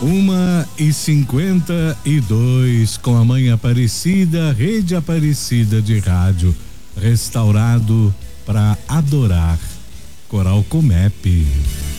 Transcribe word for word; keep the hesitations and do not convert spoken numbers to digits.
Uma e cinquenta e dois, com a Mãe Aparecida, Rede Aparecida de Rádio, restaurado para adorar. Coral Comep.